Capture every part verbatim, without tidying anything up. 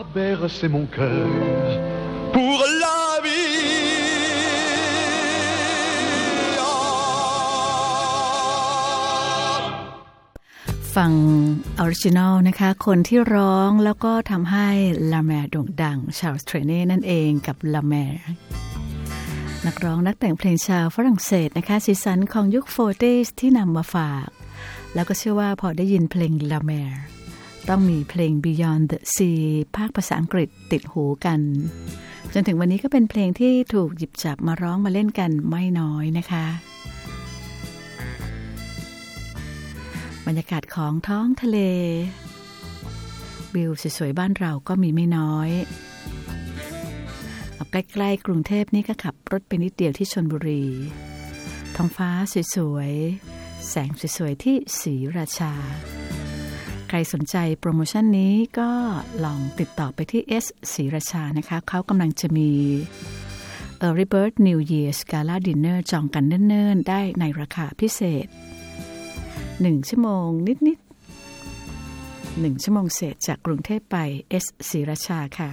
bercer mon cœur pour la vie ฟังออริจินัลนะคะคนที่ร้องแล้วก็ทำให้ลาแมร์โด่งดังชาร์ลส์เทรเน่นั่นเองกับลาแมร์นักร้องนักแต่งเพลงชาวฝรั่งเศสนะคะสีสันของยุคโฟร์ตี้ที่นำมาฝากแล้วก็เชื่อว่าพอได้ยินเพลงลาแมร์ต้องมีเพลง Beyond the Sea ภาคภาษาอังกฤษติดหูกันจนถึงวันนี้ก็เป็นเพลงที่ถูกหยิบจับมาร้องมาเล่นกันไม่น้อยนะคะบรรยากาศของท้องทะเลวิวสวยๆบ้านเราก็มีไม่น้อยเอาใกล้ๆกรุงเทพนี่ก็ขับรถไปนิดเดียวที่ชลบุรีท้องฟ้าสวยๆแสงสวยๆที่ศรีราชาใครสนใจโปรโมชั่นนี้ก็ลองติดต่อไปที่ S ศรีราชานะคะเขากำลังจะมี Early Bird New Year's Gala Dinner จองกันเนิ่นๆได้ในราคาพิเศษหนึ่งชั่วโมงนิดๆหนึ่งชั่วโมงเศษจากกรุงเทพไป S ศรีราชาค่ะ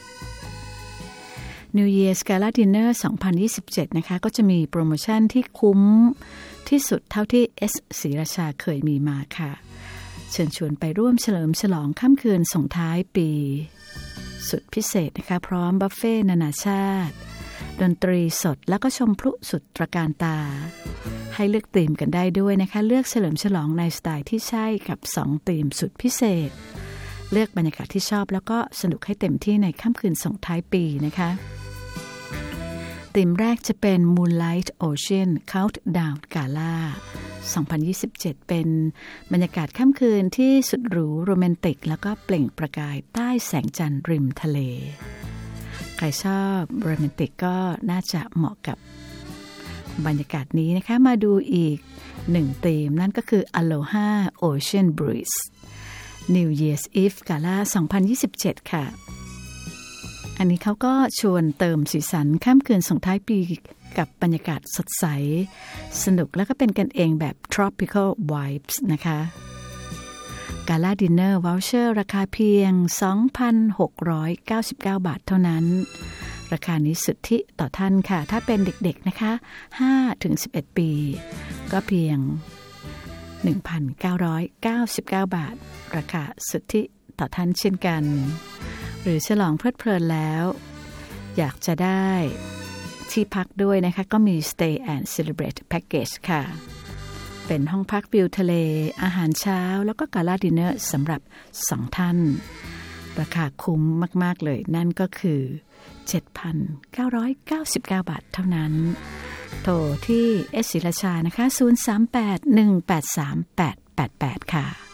New Year's Gala Dinner สองพันยี่สิบเจ็ดนะคะก็จะมีโปรโมชั่นที่คุ้มที่สุดเท่าที่ S ศรีราชาเคยมีมาค่ะเชิญชวนไปร่วมเฉลิมฉลองค่ำคืนส่งท้ายปีสุดพิเศษนะคะพร้อมบุฟเฟ่นานาชาติดนตรีสดแล้วก็ชมพลุสุดตระการตาให้เลือกธีมกันได้ด้วยนะคะเลือกเฉลิมฉลองในสไตล์ที่ใช่กับสองธีมสุดพิเศษเลือกบรรยากาศที่ชอบแล้วก็สนุกให้เต็มที่ในค่ำคืนส่งท้ายปีนะคะธีมแรกจะเป็น Moonlight Ocean Countdown Gala สองพันยี่สิบเจ็ดเป็นบรรยากาศค่ำคืนที่สุดหรูโรแมนติกแล้วก็เปล่งประกายใต้แสงจันทร์ริมทะเลใครชอบโรแมนติกก็น่าจะเหมาะกับบรรยากาศนี้นะคะมาดูอีกหนึ่งธีมนั่นก็คือ Aloha Ocean Breeze New Year's Eve Gala สองพันยี่สิบเจ็ดค่ะอันนี้เขาก็ชวนเติมสีสันค่ำคืนส่งท้ายปีกับบรรยากาศสดใสสนุกแล้วก็เป็นกันเองแบบ tropical vibes นะคะ Gala Dinner Voucher ราคาเพียง สองพันหกร้อยเก้าสิบเก้า บาทเท่านั้นราคานี้สุทธิต่อท่านค่ะถ้าเป็นเด็กๆนะคะ ห้าถึงสิบเอ็ด ปีก็เพียง หนึ่งพันเก้าร้อยเก้าสิบเก้า บาทราคาสุทธิต่อท่านเช่นกันหรือฉลองเพลิดเพลินแล้วอยากจะได้ที่พักด้วยนะคะก็มี Stay and Celebrate Package ค่ะเป็นห้องพักวิวทะเลอาหารเช้าแล้วก็กาลาดินเนอร์สำหรับสองท่านราคาคุ้มมากๆเลยนั่นก็คือ เจ็ดพันเก้าร้อยเก้าสิบเก้า บาทเท่านั้นโทรที่ เอส ศรีราชานะคะศูนย์ สาม แปด หนึ่ง แปด สาม แปด แปด แปดค่ะ